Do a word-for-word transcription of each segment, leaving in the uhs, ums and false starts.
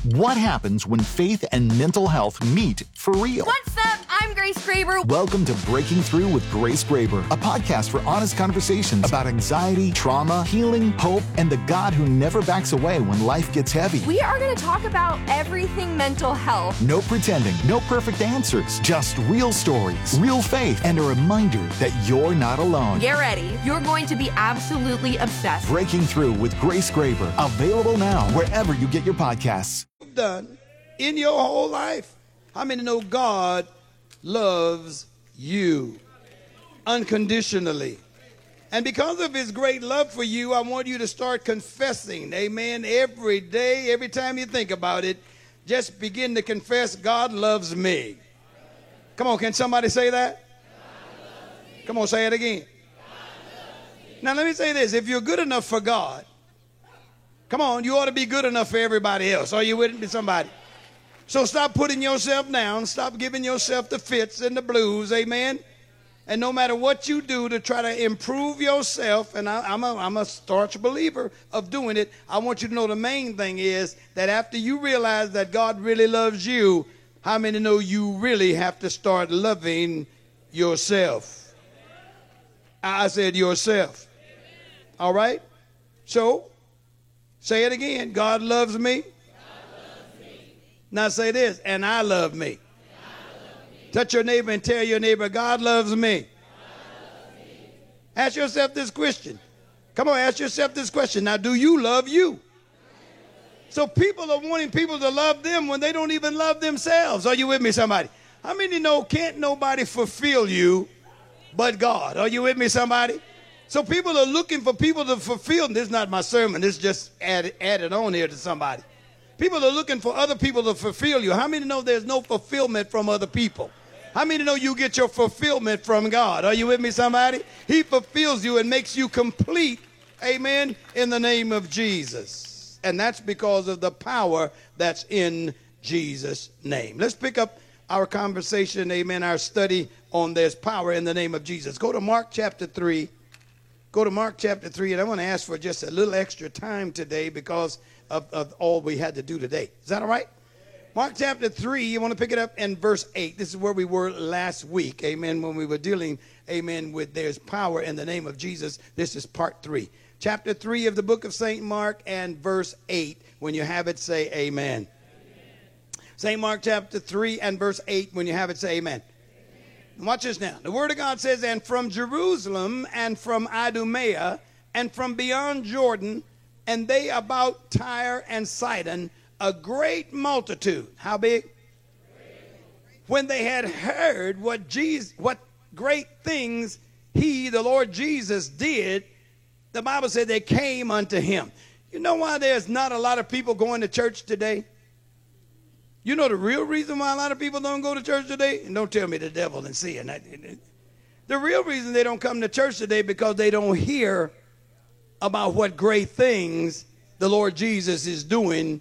What happens when faith and mental health meet for real? What's up? I'm Grace Graber. Welcome to Breaking Through with Grace Graber, a podcast for honest conversations about anxiety, trauma, healing, hope, and the God who never backs away when life gets heavy. We are going to talk about everything mental health. No pretending, no perfect answers, just real stories, real faith, and a reminder that you're not alone. Get ready. You're going to be absolutely obsessed. Breaking Through with Grace Graber, available now wherever you get your podcasts. Done in your whole life. How many know God loves you unconditionally? And because of his great love for you, I want you to start confessing, amen, every day, every time you think about it, just begin to confess, God loves me. Come on, can somebody say that? Come on, say it again. Now let me say this, if you're good enough for God, come on, you ought to be good enough for everybody else. Are you with me, somebody? So stop putting yourself down. Stop giving yourself the fits and the blues, amen? And no matter what you do to try to improve yourself, and I, I'm, a, I'm a staunch believer of doing it, I want you to know the main thing is that after you realize that God really loves you, how many know you really have to start loving yourself? I said yourself. All right? So, say it again. God loves me. God loves me. Now say this, and I love me. And I love me. Touch your neighbor and tell your neighbor, God loves me. God loves me. Ask yourself this question. Come on, ask yourself this question. Now, do you love you? So people are wanting people to love them when they don't even love themselves. Are you with me, somebody? How many know can't nobody fulfill you but God? Are you with me, somebody? So people are looking for people to fulfill. This is not my sermon. This is just added, added on here to somebody. People are looking for other people to fulfill you. How many know there's no fulfillment from other people? How many know you get your fulfillment from God? Are you with me, somebody? He fulfills you and makes you complete, amen, in the name of Jesus. And that's because of the power that's in Jesus' name. Let's pick up our conversation, amen, our study on there's power in the name of Jesus. Go to Mark chapter three. Go to Mark chapter three, and I want to ask for just a little extra time today because of, of all we had to do today. Is that all right? Mark chapter three, you want to pick it up in verse eight. This is where we were last week, amen, when we were dealing, amen, with there's power in the name of Jesus. This is part three. Chapter three of the book of Saint Mark and verse eight. When you have it, say amen. Amen. Saint Mark chapter three and verse eight. When you have it, say amen. Watch this now. The word of God says, and from Jerusalem and from Idumea and from beyond Jordan, and they about Tyre and Sidon, a great multitude. How big? Great. When they had heard what Jesus, what great things he, the Lord Jesus, did, the Bible said they came unto him. You know why there's not a lot of people going to church today? You know the real reason why a lot of people don't go to church today? And don't tell me the devil and sin. The real reason they don't come to church today because they don't hear about what great things the Lord Jesus is doing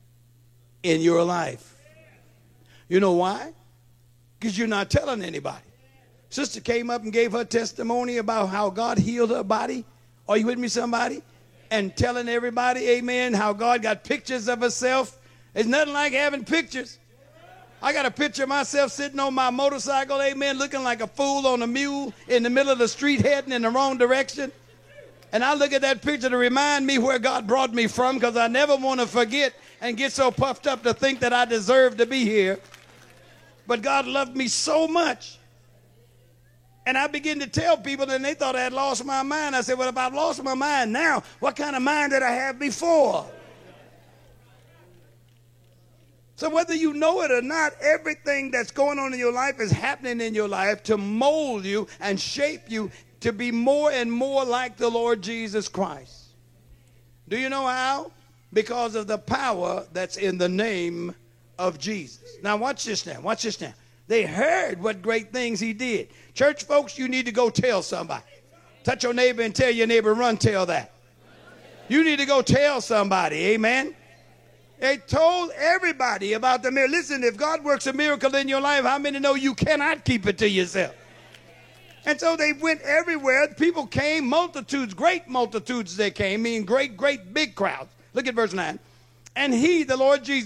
in your life. You know why? Because you're not telling anybody. Sister came up and gave her testimony about how God healed her body. Are you with me, somebody? And telling everybody, amen, how God got pictures of herself. It's nothing like having pictures. I got a picture of myself sitting on my motorcycle, amen, looking like a fool on a mule in the middle of the street heading in the wrong direction. And I look at that picture to remind me where God brought me from because I never want to forget and get so puffed up to think that I deserve to be here. But God loved me so much. And I began to tell people, and they thought I had lost my mind. I said, well, if I've lost my mind now, what kind of mind did I have before? So whether you know it or not, everything that's going on in your life is happening in your life to mold you and shape you to be more and more like the Lord Jesus Christ. Do you know how? Because of the power that's in the name of Jesus. Now watch this now. Watch this now. They heard what great things he did. Church folks, you need to go tell somebody. Touch your neighbor and tell your neighbor, run tell that. You need to go tell somebody. Amen. They told everybody about the miracle. Listen, if God works a miracle in your life, how many know you cannot keep it to yourself? And so they went everywhere. People came, multitudes, great multitudes they came, meaning great, great big crowds. Look at verse nine. And he, the Lord Jesus,